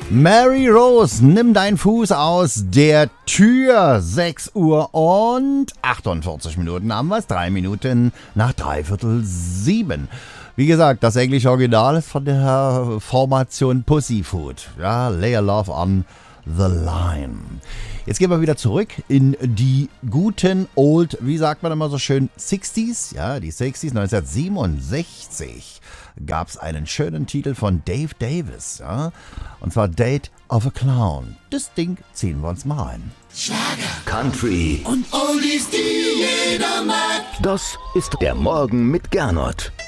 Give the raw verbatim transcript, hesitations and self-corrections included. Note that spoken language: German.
Mary Rose, nimm deinen Fuß aus der Tür. sechs Uhr und achtundvierzig Minuten haben wir es. Drei Minuten nach dreiviertel sieben. Wie gesagt, das englische Original ist von der Formation Pussyfoot. Ja, Lay a Love on the Line. Jetzt gehen wir wieder zurück in die guten Old, wie sagt man immer so schön, sechziger. Ja, die sechziger. neunzehnhundertsiebenundsechzig gab es einen schönen Titel von Dave Davis. Ja, und zwar Date of a Clown. Das Ding ziehen wir uns mal rein. Schlager, Country und Oldies, die jeder mag. Das ist der Morgen mit Gernot.